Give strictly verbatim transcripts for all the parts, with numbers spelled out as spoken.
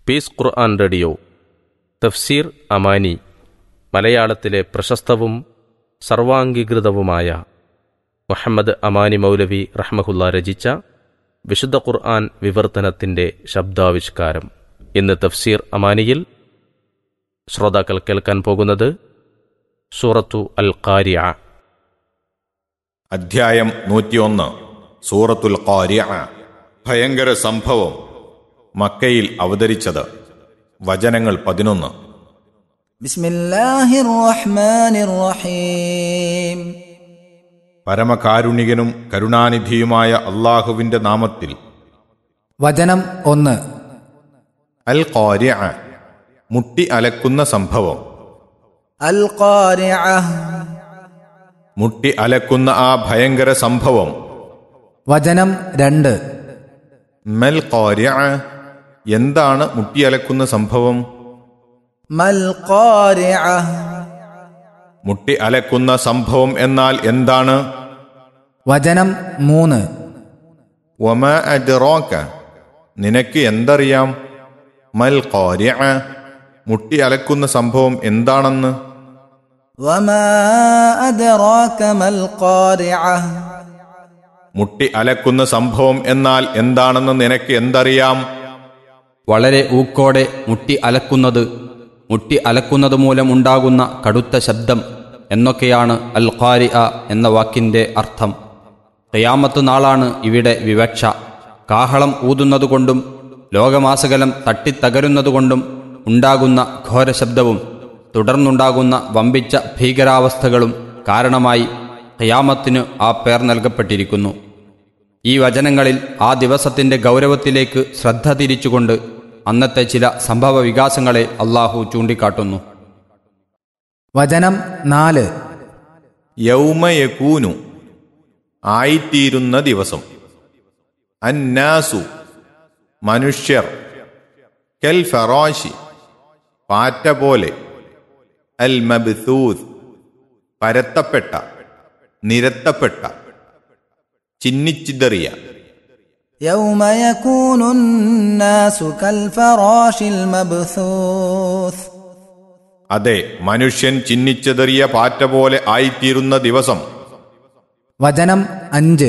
Piece ഖുർആൻ radio തഫ്സീർ അമാനി മലയാളത്തിലെ പ്രശസ്തവും സർവാംഗീകൃതവുമായ മുഹമ്മദ് അമാനി മൗലവി റഹ്മഹുല്ല രചിച്ച വിശുദ്ധ ഖുർആൻ വിവർത്തനത്തിൻ്റെ ശബ്ദാവിഷ്കാരം. ഇന്ന് തഫ്സീർ അമാനിയിൽ ശ്രോതാക്കൾ കേൾക്കാൻ പോകുന്നത് സൂറത്തു അൽ ഖാരിഅ. അധ്യായം നൂറ്റിയൊന്ന്. സൂറത്തുൽ ഖാരിഅ. ഭയങ്കര സംഭവം. മക്കയിൽ അവതരിച്ചത്. വചനങ്ങൾ പതിനൊന്ന്. ബിസ്മില്ലാഹിർ റഹ്മാനിർ റഹീം. പരമകാരുണികനും കരുണാനിധിയുമായ അല്ലാഹുവിന്റെ നാമത്തിൽ. വചനം ഒന്ന്. അൽ ഖാരിഅ, മുട്ടി അലക്കുന്ന സംഭവം. അൽ ഖാരിഅ, മുട്ടി അലക്കുന്ന ആ ഭയങ്കര സംഭവം. വചനം രണ്ട്. മൽ ഖാരിഅ, എന്താണ് മുട്ടിയലക്കുന്ന സംഭവം? മൽ ഖാരിഅ, മുട്ടി അലക്കുന്ന സംഭവം എന്നാൽ എന്താണ്? വചനം മൂന്ന്. വമാ അദ്റാക, നിനക്ക് എന്തറിയാം? മൽ ഖാരിഅ, മുട്ടി അലക്കുന്ന സംഭവം എന്താണെന്ന്? വമാ അദ്റാക മൽ ഖാരിഅ, മുട്ടി അലക്കുന്ന സംഭവം എന്നാൽ എന്താണെന്ന് നിനക്ക് എന്തറിയാം? വളരെ ഊക്കോടെ മുട്ടി അലക്കുന്നത്, മുട്ടി അലക്കുന്നത് മൂലം ഉണ്ടാകുന്ന കടുത്ത ശബ്ദം എന്നൊക്കെയാണ് അൽ ഖാരിഅ എന്ന വാക്കിൻ്റെ അർത്ഥം. ഖിയാമത്ത് നാളാണ് ഇവിടെ വിവക്ഷ. കാഹളം ഊതുന്നതുകൊണ്ടും ലോകമാസകലം തട്ടിത്തകരുന്നതുകൊണ്ടും ഉണ്ടാകുന്ന ഘോരശബ്ദവും തുടർന്നുണ്ടാകുന്ന വമ്പിച്ച ഭീകരാവസ്ഥകളും കാരണമായി ഖിയാമത്തിന് ആ പേർ നൽകപ്പെട്ടിരിക്കുന്നു. ഈ വചനങ്ങളിൽ ആ ദിവസത്തിൻ്റെ ഗൗരവത്തിലേക്ക് ശ്രദ്ധ തിരിച്ചുകൊണ്ട് അന്നത്തെ ചില സംഭവ വികാസങ്ങളെ അള്ളാഹു ചൂണ്ടിക്കാട്ടുന്നു. വചനം നാല്. യൗമ യകൂനു, ആയിത്തീരുന്ന ദിവസം. അന്നാസു, മനുഷ്യർ. കൽ ഫറാശി, പാറ്റ പോലെ. അൽ മബ്സൂസ്, പരത്തപ്പെട്ട, നിരത്തപ്പെട്ട, ചിന്നിച്ചിതറിയ. യൗമ യകൂനു അന്നാസു കൽ ഫറാശിൽ മബ്സൂസ്, അതെ, മനുഷ്യൻ ചിന്നിച്ചെറിയ പാറ്റ പോലെ ആയിത്തീരുന്ന ദിവസം. വചനം അഞ്ച്.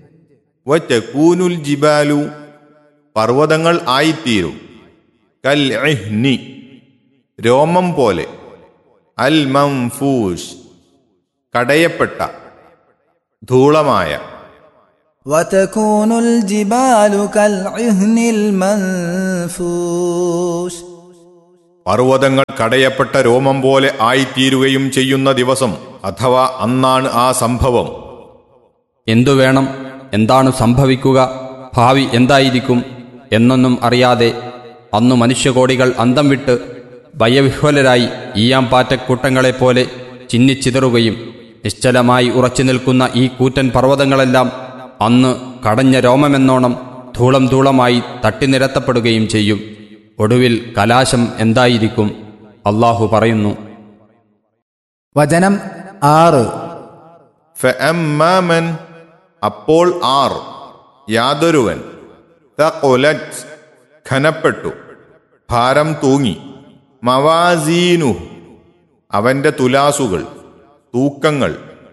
വതകൂനുൽ ജിബാലു, പർവ്വതങ്ങൾ ആയിത്തീരും. കൽ ഇഹ്നി, രോമം പോലെ. അൽ മൻഫൂഷ്, കടയപ്പെട്ട, ധൂളമായ. വതകൂനുൽ ജിബാലു കൽ ഇഹ്നിൽ മൻഫൂഷ്, പർവ്വതങ്ങൾ കടയപ്പെട്ട രോമം പോലെ ആയിത്തീരുകയും ചെയ്യുന്ന ദിവസം, അഥവാ അന്നാണ് ആ സംഭവം. എന്തു വേണം, എന്താണ് സംഭവിക്കുക, ഭാവി എന്തായിരിക്കും എന്നൊന്നും അറിയാതെ അന്നു മനുഷ്യകോടികൾ അന്തം വിട്ട് ഭയവിഹ്വലരായി ഈയാംപാറ്റക്കൂട്ടങ്ങളെപ്പോലെ ചിന്നിച്ചിതറുകയും നിശ്ചലമായി ഉറച്ചു നിൽക്കുന്ന ഈ കൂറ്റൻ പർവ്വതങ്ങളെല്ലാം അന്ന് കടഞ്ഞ രോമമെന്നോണം ധൂളം ധൂളമായി തട്ടിനിരത്തപ്പെടുകയും ചെയ്യും. ഒടുവിൽ കലാശം എന്തായിരിക്കും? അള്ളാഹു പറയുന്നു. വചനം ആറ്. ഫഅമ്മാമൻ, അപ്പോൾ ആർ, യാതൊരുവൻ. തഖുലത്, ഘനപ്പെട്ടു, ഭാരം തൂങ്ങി. മവാസീനു, അവന്റെ തുലാസുകൾ, തൂക്കങ്ങൾ.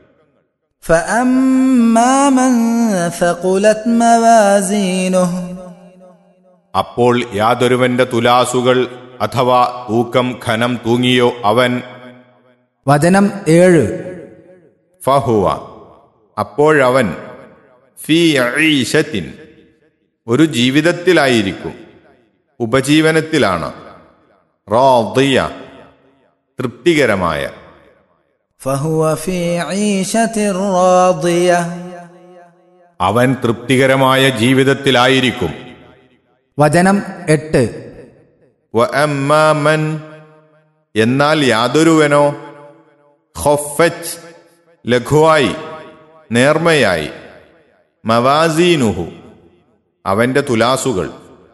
ഫഅമ്മാമൻ തഖുലത് മവാസീനുഹു, അപ്പോൾ യാതൊരുവന്റെ തുലാസുകൾ അഥവാ തൂക്കം ഘനം തൂങ്ങിയോ അവൻ. വചനം ഏഴ്. ഫഹുവ, അപ്പോഴവൻ. ഫീ ഈശത്തിൻ, ഒരു ജീവിതത്തിലായിരിക്കും, ഉപജീവനത്തിലാണ്. റാദിയ, തൃപ്തികരമായ. ഫഹുവ ഫീ ഈശത്തിർ റാദിയ, അവൻ തൃപ്തികരമായ ജീവിതത്തിലായിരിക്കും. വചനം എട്ട്. വഅമ്മാമൻ, എന്നാൽ യാതൊരുവനോ. ഖഫ്ഫത്, ലഘുവായി, നേർമയായി. മവാസീനുഹു, അവന്റെ തുലാസുകൾ.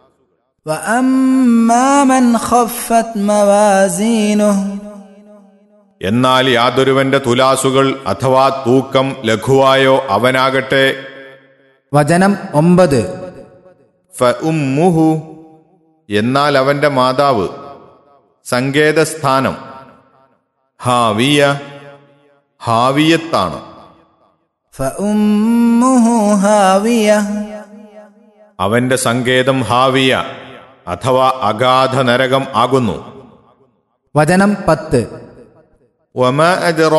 വഅമ്മാമൻ ഖഫ്ഫത് മവാസീനുഹു, എന്നാൽ യാതൊരുവന്റെ തുലാസുകൾ അഥവാ തൂക്കം ലഘുവായോ അവനാകട്ടെ. വചനം ഒമ്പത്. ഫഉമ്മുഹു, എന്നാൽ അവന്റെ മാതാവ് സങ്കേതസ്ഥാനം ഹാവിയ ഹാവിയത്താണ്. فأمه هاوية അവന്റെ സങ്കേതം ഹാവിയ അഥവാ അഗാധ നരകം ആകുന്നു. വചനം പത്ത് വമാ അദ്റാ